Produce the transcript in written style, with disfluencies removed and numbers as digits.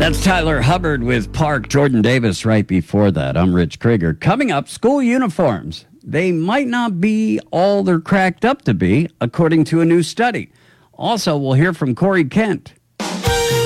That's Tyler Hubbard with Park. Jordan Davis right before that. I'm Rich Krieger. Coming up, school uniforms. They might not be all they're cracked up to be, according to a new study. Also, we'll hear from Corey Kent.